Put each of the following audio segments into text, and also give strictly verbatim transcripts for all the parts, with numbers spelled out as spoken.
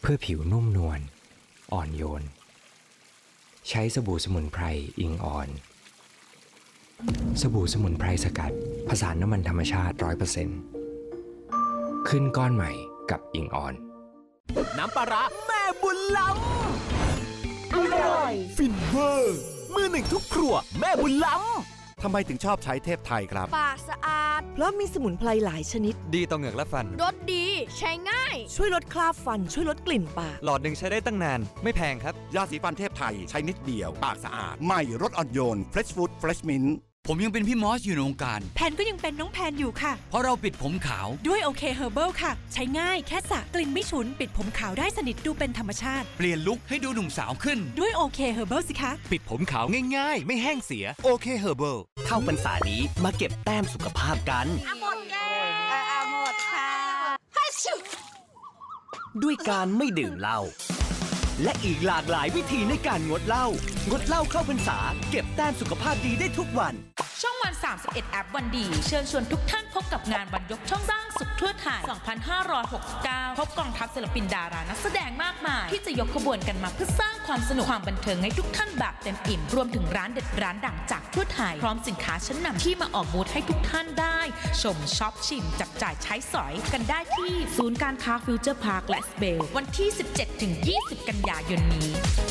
พื่อผิวนุ่มนวลอ่อนโยนใช้สบู่สมุนไพรอิงออนสบู่สมุนไพรสกัดผสานน้ำมันธรรมชาติ ร้อยเปอร์เซ็นต์ ขึ้นก้อนใหม่กับอิงออนน้ำปลาร้าแม่บุญล้ำอร่อยฟินเวอร์มือหนึ่งทุกครัวแม่บุญล้ำทำไมถึงชอบใช้เทพไทยครับปากสะอาดเพราะมีสมุนไพรหลายชนิดดีต่อเหงือกและฟันรสดีใช้ง่ายช่วยลดคราบฟันช่วยลดกลิ่นปากหลอดหนึ่งใช้ได้ตั้งนานไม่แพงครับยาสีฟันเทพไทยใช้นิดเดียวปากสะอาดใหม่รสอ่อนโยน Fresh Food Fresh Mint ผมยังเป็นพี่มอสอยู่ในวงการแพนก็ยังเป็นน้องแพนอยู่ค่ะเพราะเราปิดผมขาวด้วยโอเคเฮอร์เบิลค่ะใช้ง่ายแค่สระกลิ่นไม่ฉุนปิดผมขาวได้สนิทดูเป็นธรรมชาติเปลี่ยนลุคให้ดูหนุ่มสาวขึ้นด้วยโอเคเฮอร์เบิลสิคะปิดผมขาวง่ายๆไม่แห้งเสียโอเคเฮอร์เบิลเข้าพรรษานี้มาเก็บแต้มสุขภาพกันอ่ะหมดเลยอ่ะหมดค่ะด้วยการไม่ดื่มเหล้าและอีกหลากหลายวิธีในการงดเหล้างดเหล้าเข้าพรรษาเก็บแต้มสุขภาพดีได้ทุกวันช่องวันสามสิบเอ็ดแอปวันดีเชิญชวนทุกท่านพบกับงานวันยกช่องสร้างสุขทั่วไทยสองพันห้าร้อยหกสิบเก้าพบกองทัพศิลปินดารานักแสดงมากมายที่จะยกขบวนกันมาเพื่อสร้างความสนุกความบันเทิงให้ทุกท่านแบบเต็มอิ่มรวมถึงร้านเด็ดร้านดังจากทั่วไทยพร้อมสินค้าชั้นนำที่มาออกบูธให้ทุกท่านได้ชมช็อปชิมจับจ่ายใช้สอยกันได้ที่ศูนย์การค้าฟิวเจอร์พาร์คและสเบลวันที่ สิบเจ็ดถึงยี่สิบ กันยายนนี้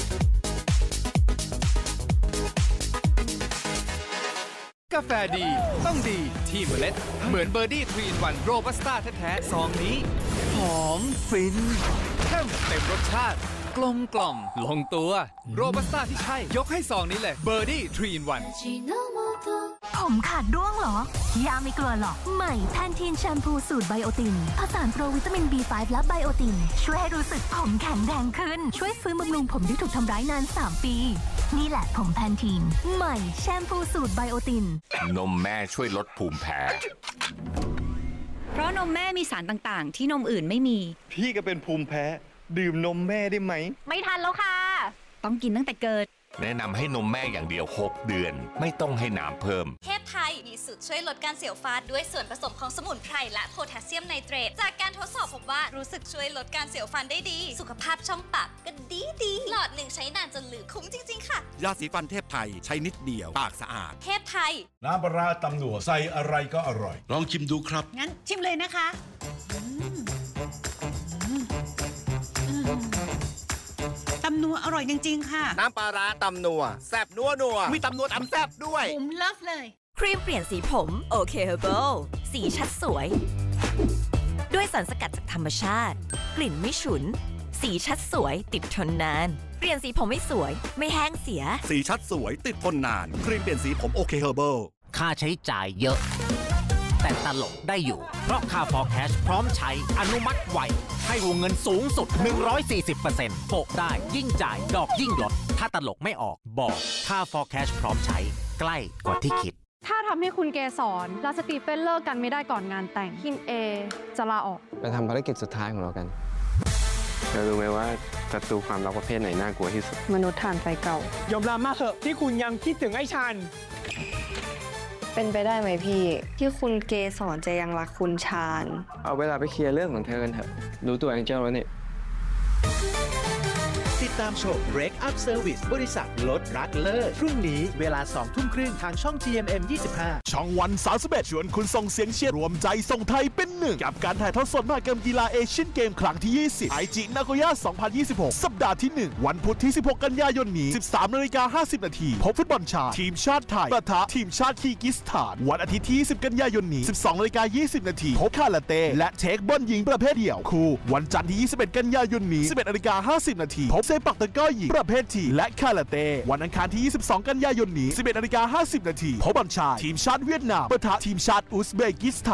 กาแฟดีต้องดีที่เมล็ดเหมือนเบอร์ดี้ทรีนวันโรบัสต้าแท้ๆซองนี้หอมฟินเข้มเต็มรสชาติกลมกล่อมลงตัวโรบัสต้าที่ใช่ยกให้ซองนี้เลยเบอร์ดี้ทรีนวันผมขาดร่วงเหรอยาไม่กลัวหรอกใหม่แพนทีนแชมพูสูตรไบโอตินผสานโปรวิตามิน บี ไฟว์ และไบโอตินช่วยให้รู้สึกผมแข็งแรงขึ้นช่วยฟื้นบำรุงผมที่ถูกทำร้ายนานสามปีนี่แหละผมแพนทีนใหม่แชมพูสูตรไบโอตินนมแม่ช่วยลดภูมิแพ้เพราะนมแม่มีสารต่างๆที่นมอื่นไม่มีพี่ก็เป็นภูมิแพ้ดื่มนมแม่ได้ไหมไม่ทันแล้วค่ะต้องกินตั้งแต่เกิดแนะนำให้นมแม่อย่างเดียวหกเดือนไม่ต้องให้น้ำเพิ่มเทพไทยมีสูตรช่วยลดการเสียวฟันด้วยส่วนผสมของสมุนไพรและโพแทสเซียมไนเตรตจากการทดสอบพบว่ารู้สึกช่วยลดการเสียวฟันได้ดีสุขภาพช่องปากก็ดีดีหลอดหนึ่งใช้นานจนลืมคุ้มจริงๆค่ะยาสีฟันเทพไทยใช้นิดเดียวปากสะอาดเทพไทยน้ำปลาตำหนัวใส่อะไรก็อร่อยลองชิมดูครับงั้นชิมเลยนะคะตำนัวอร่อยจริงๆค่ะน้ำปลาร้าตำนัวแซ่บนัวนัวมีตำนัวตำแซ่บด้วยผมเลิฟเลยครีมเปลี่ยนสีผมโอเคเฮอร์เบิลสีชัดสวยด้วยสารสกัดจากธรรมชาติกลิ่นไม่ฉุนสีชัดสวยติดทนนานเปลี่ยนสีผมไม่สวยไม่แห้งเสียสีชัดสวยติดทนนานครีมเปลี่ยนสีผมโอเคเฮอร์เบิลค่าใช้จ่ายเยอะแต่ตลกได้อยู่เพราะค่า For Cash พร้อมใช้อนุมัติไวให้วงเงินสูงสุด หนึ่งร้อยสี่สิบเปอร์เซ็นต์ โปะได้ยิ่งจ่ายดอกยิ่งลดถ้าตลกไม่ออกบอกค่า For Cash พร้อมใช้ใกล้กว่าที่คิดถ้าทำให้คุณเกสรและสตีเฟนเลิกกันไม่ได้ก่อนงานแต่งคินเอจะลาออกไปทำภารกิจสุดท้ายของเรากันเรารู้ไหมว่าศัตรูความรักประเภทไหนน่ากลัวที่สุดมนุษย์ถ่านไฟเก่ายอมรับมากเถอะที่คุณยังคิดถึงไอ้ชันเป็นไปได้ไหมพี่ที่คุณเกสรจะยังรักคุณชาญเอาเวลาไปเคลียร์เรื่องของเธอกันเถอะรู้ตัวแองเจิลแล้วนี่ติดตามชม Break Up Service บริษัทลดรักเลิศพรุ่งนี้เวลาสองทุ่มครึ่งทางช่อง ที เอ็ม เอ็ม ยี่สิบห้าช่องวันสามสิบเอ็ดชวนคุณส่งเสียงเชียร์รวมใจส่งไทยเป็นหนึ่งกับการถ่ายทอดสดมหกรรมกีฬาเอเชียนเกมครั้งที่ยี่สิบไอจินาโกย่าสองพันยี่สิบหกสัปดาห์ที่หนึ่งวันพุธที่สิบหกกันยายนนี้ สิบสามนาฬิกาห้าสิบนาทีพบฟุตบอลชายทีมชาติไทยปะทะทีมชาติคีร์กิสถานวันอาทิตย์ที่ยี่สิบกันยายนนี้ สิบสองนาฬิกายี่สิบนาทีพบคาราเต้และเทคบอลหญิงประเภทเดี่ยวคู่วันจันทร์ที่ยี่สิบเอ็ดกันยายนนี้ สิบเอ็ดนาฬิกาห้าสิบนาทีพบเซปักตะกร้อหญิงประเภททีและคาราเต้วันอังคารที่ยี่สิบสองกันยายนนี้ สิบเอ็ดนาฬิกาห้าสิบนาทีพบบอลชายทีมชาติเวียดนามปะทะทีมชาติอุซเบกิสถ